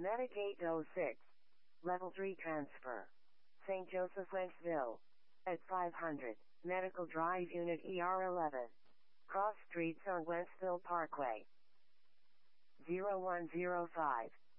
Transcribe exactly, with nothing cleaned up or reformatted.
Medic eight oh six. Level three transfer. Saint Joseph, Wentzville. At five hundred. Medical Drive Unit E R eleven. Cross Streets on Wentzville Parkway. zero one zero five.